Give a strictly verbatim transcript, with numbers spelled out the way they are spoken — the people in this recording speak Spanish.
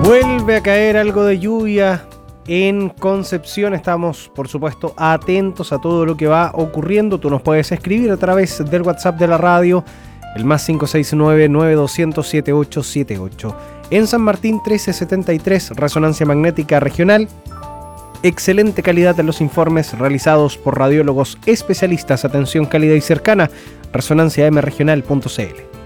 Vuelve a caer algo de lluvia en Concepción. Estamos, por supuesto, atentos a todo lo que va ocurriendo. Tú nos puedes escribir a través del WhatsApp de la radio, el más cinco seis nueve, nueve dos cero cero, siete ocho siete ocho. En San Martín trece setenta y tres, resonancia magnética regional. Excelente calidad en los informes realizados por radiólogos especialistas. Atención cálida y cercana. resonancia m regional punto c l.